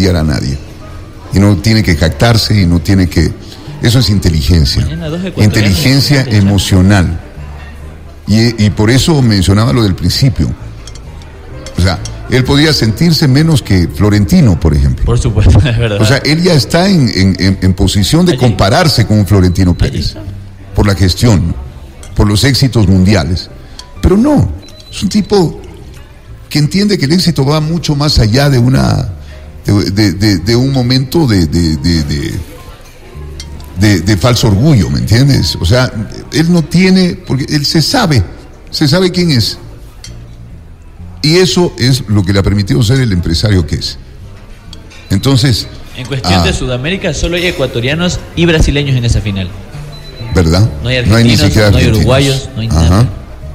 envidiar a nadie. Y no tiene que jactarse y no tiene que... Eso es inteligencia. Inteligencia emocional. Y por eso mencionaba lo del principio. O sea, él podría sentirse menos que Florentino, por ejemplo. Por supuesto, es verdad. O sea, él ya está en posición de compararse con Florentino Pérez. Por la gestión, por los éxitos mundiales. Pero no, es un tipo que entiende que el éxito va mucho más allá de de un momento de falso orgullo, ¿me entiendes? O sea, él no tiene, porque él se sabe quién es. Y eso es lo que le ha permitido ser el empresario que es. Entonces... En cuestión de Sudamérica, solo hay ecuatorianos y brasileños en esa final. ¿Verdad? No hay argentinos, ni siquiera no hay uruguayos, no hay nada.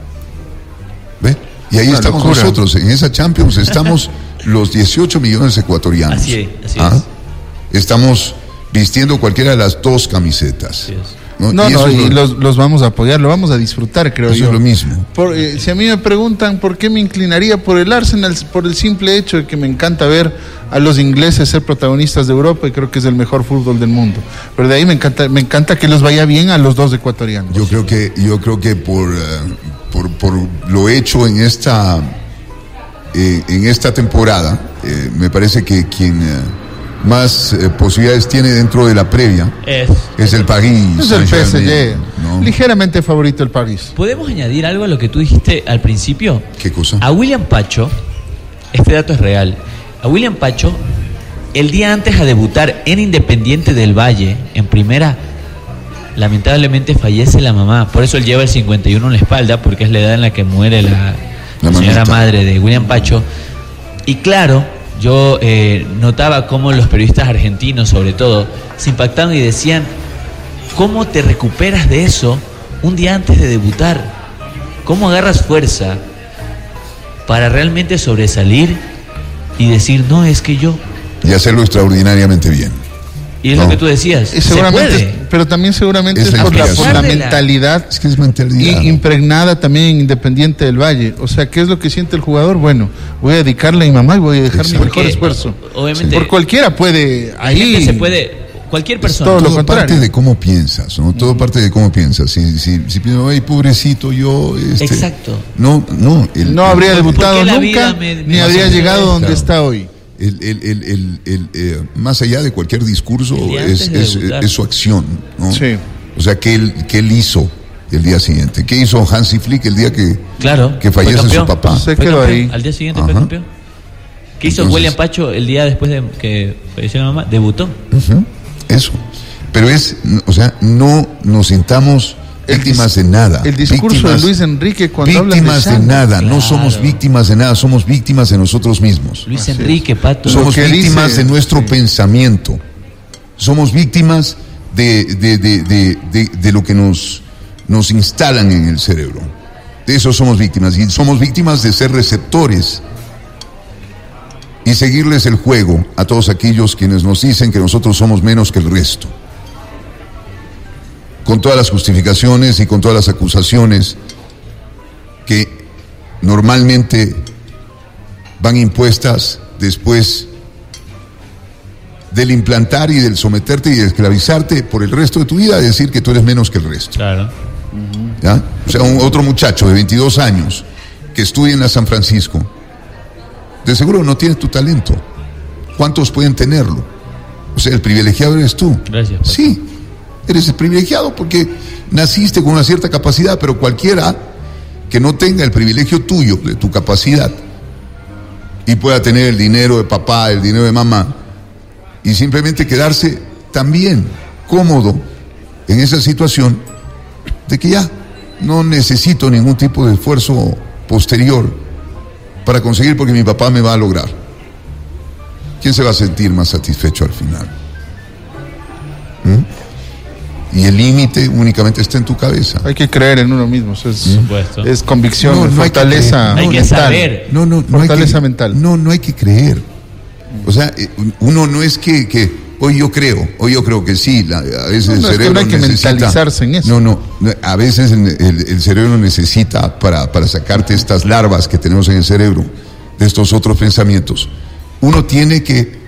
¿Ve? Y ahí estamos nosotros, en esa Champions estamos los 18 millones ecuatorianos. Así es. Estamos vistiendo cualquiera de las dos camisetas. Así es. Y los vamos a apoyar, lo vamos a disfrutar, creo yo. Eso es lo mismo. Si a mí me preguntan por qué me inclinaría por el Arsenal, por el simple hecho de que me encanta ver a los ingleses ser protagonistas de Europa y creo que es el mejor fútbol del mundo. Pero de ahí me encanta que les vaya bien a los dos ecuatorianos. Yo creo que por lo hecho en esta temporada, me parece que quien más posibilidades tiene dentro de la previa es el París. Es el PSG, ¿no? Ligeramente favorito el París. ¿Podemos añadir algo a lo que tú dijiste al principio? ¿Qué cosa? A William Pacho, este dato es real, a William Pacho, el día antes a debutar en Independiente del Valle, en primera, lamentablemente fallece la mamá. Por eso él lleva el 51 en la espalda, porque es la edad en la que muere la señora madre de William Pacho. Y claro, yo notaba cómo los periodistas argentinos, sobre todo, se impactaban y decían: ¿cómo te recuperas de eso un día antes de debutar? ¿Cómo agarras fuerza para realmente sobresalir y decir, no, es que yo... Y hacerlo extraordinariamente bien. Y es lo que tú decías, pero también seguramente es por la mentalidad, es que es mentalidad impregnada también en Independiente del Valle. O sea, ¿qué es lo que siente el jugador? Bueno, voy a dedicarle a mi mamá y voy a dejar mi mejor esfuerzo. Obviamente, por cualquiera puede, ahí se puede, cualquier persona. Todo parte de cómo piensas, ¿no? Todo parte de cómo piensas. Si pienso, ay, pobrecito, yo... Exacto. No habría debutado nunca, ni habría llegado donde está hoy. Más allá de cualquier discurso es su acción, ¿no? Sí. O sea, ¿qué él hizo el día siguiente? ¿Qué hizo Hansi Flick el día que fallece su papá? Se quedó ahí. Al día siguiente fue campeón. ¿Qué hizo William Pacho el día después de que falleció la mamá? Debutó. Eso. Pero no nos sintamos víctimas de nada. El discurso de Luis Enrique cuando habla de nada, no somos víctimas de nada, somos víctimas de nosotros mismos. Luis Enrique, Pato. Somos víctimas de nuestro pensamiento. Somos víctimas de lo que nos instalan en el cerebro. De eso somos víctimas. Y somos víctimas de ser receptores y seguirles el juego a todos aquellos quienes nos dicen que nosotros somos menos que el resto, con todas las justificaciones y con todas las acusaciones que normalmente van impuestas después del implantar y del someterte y de esclavizarte por el resto de tu vida, a decir que tú eres menos que el resto. Claro. ¿Ya? O sea, otro muchacho de 22 años que estudia en la San Francisco, de seguro no tiene tu talento. ¿Cuántos pueden tenerlo? O sea, el privilegiado eres tú. Gracias, Pato. Sí. Eres el privilegiado porque naciste con una cierta capacidad, pero cualquiera que no tenga el privilegio tuyo, de tu capacidad, y pueda tener el dinero de papá, el dinero de mamá, y simplemente quedarse también cómodo en esa situación de que ya no necesito ningún tipo de esfuerzo posterior para conseguir porque mi papá me va a lograr. ¿Quién se va a sentir más satisfecho al final? Y el límite únicamente está en tu cabeza. Hay que creer en uno mismo, eso es convicción, fortaleza mental. Fortaleza mental. No hay que creer. O sea, uno no es que hoy yo creo que sí, a veces el cerebro no hay que necesita, mentalizarse en eso. A veces el cerebro necesita para sacarte estas larvas que tenemos en el cerebro, de estos otros pensamientos. Uno tiene que